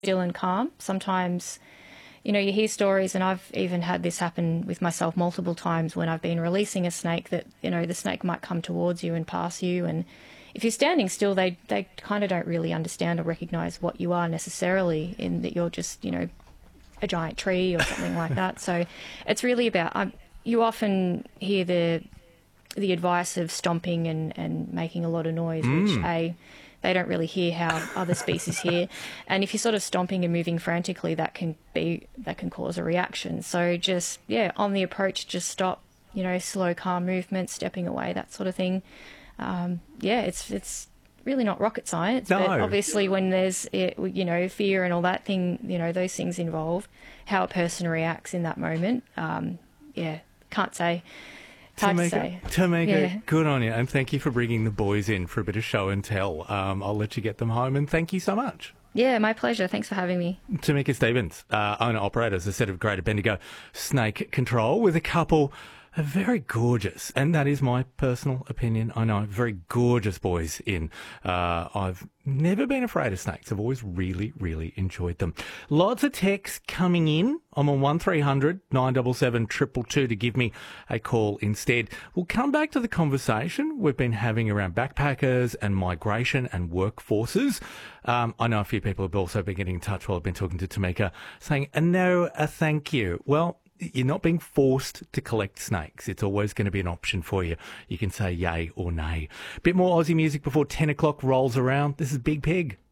still and calm. Sometimes, you know, you hear stories, and I've even had this happen with myself multiple times when I've been releasing a snake that, you know, the snake might come towards you and pass you. And if you're standing still, they kind of don't really understand or recognise what you are necessarily, in that you're just, you know, a giant tree or something like that. So it's really about, you often hear the advice of stomping and making a lot of noise, which they don't really hear how other species hear. And if you're sort of stomping and moving frantically, that can cause a reaction. So just, on the approach, just stop, you know, slow, calm movement, stepping away, that sort of thing. It's really not rocket science, No. but obviously when there's, you know, fear and all that thing, you know, those things involved, how a person reacts in that moment, can't say. Hard to say. Tameka, good on you, and thank you for bringing the boys in for a bit of show and tell. I'll let you get them home, and thank you so much. Yeah, my pleasure. Thanks for having me. Tameka Stevens, owner-operator, as I said, of Greater Bendigo Snake Control, with a couple of very gorgeous, and that is my personal opinion, I know, very gorgeous boys in. I've never been afraid of snakes. I've always really, really enjoyed them. Lots of texts coming in. I'm on 1300 977 222 to give me a call instead. We'll come back to the conversation we've been having around backpackers and migration and workforces. I know a few people have also been getting in touch while I've been talking to Tameka, saying, no, thank you. Well, you're not being forced to collect snakes. It's always going to be an option for you. You can say yay or nay. Bit more Aussie music before 10 o'clock rolls around. This is Big Pig.